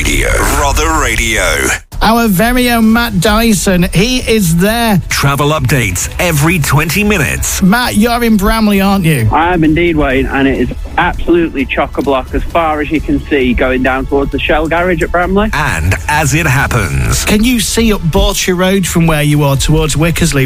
Radio. Rother Radio. Our very own Matt Dyson, he is there. Travel updates every 20 minutes. Matt, you're in Bramley, aren't you? I am indeed, Wayne, and it is absolutely chock-a-block as far as you can see going down towards the Shell garage at Bramley. And as it happens. Can you see up Borcher Road from where you are towards Wickersley?